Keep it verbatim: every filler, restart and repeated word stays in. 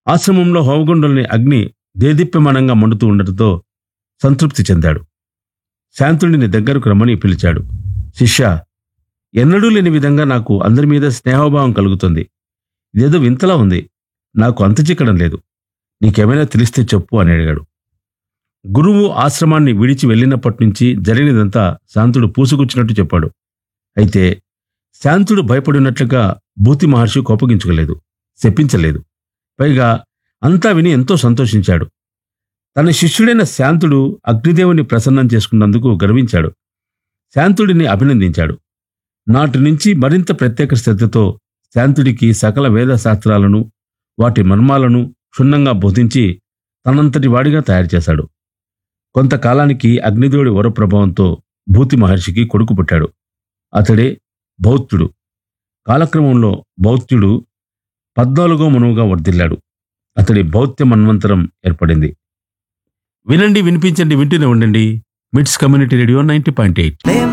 ఆశ్రమంలో హోమగుండంలోని అగ్ని దేదీప్యమానంగా మండుతూ ఉండటంతో సంతృప్తి చెందాడు. శాంతుడిని దగ్గరకు రమ్మని పిలిచాడు. శిష్య, ఎన్నడూ లేని విధంగా నాకు అందరి మీద స్నేహభావం కలుగుతుంది. ఇదేదో వింతలా ఉంది. నాకు అంత చిక్కడం లేదు. నీకేమైనా తెలిస్తే చెప్పు అని అడిగాడు. గురువు ఆశ్రమాన్ని విడిచి వెళ్ళినప్పటి నుంచి జరిగినదంతా శాంతుడు పూసుగుచ్చినట్టు చెప్పాడు. అయితే శాంతుడు భయపడినట్లుగా భూతి మహర్షి కోపగించుకోలేదు, శపించలేదు. పైగా అంతా విని ఎంతో సంతోషించాడు. తన శిష్యుడైన శాంతుడు అగ్నిదేవుని ప్రసన్నం చేసుకున్నందుకు గర్వించాడు. శాంతుడిని అభినందించాడు. నాటి నుంచి మరింత ప్రత్యేక శ్రద్ధతో శాంతుడికి సకల వేద శాస్త్రాలను, వాటి మర్మాలను క్షుణ్ణంగా బోధించి తనంతటి వాడిగా తయారు చేశాడు. కొంతకాలానికి అగ్నిదేవుడి వరప్రభావంతో భూతి మహర్షికి కొడుకు పుట్టాడు. అతడే బౌత్యుడు. కాలక్రమంలో బౌత్యుడు పద్నాలుగో మనువుగా వర్ధిల్లాడు. అతడి బౌత్య మన్వంతరం ఏర్పడింది. వినండి, వినిపించండి, వింటూనే ఉండండి. మిట్స్ community radio ninety point eight.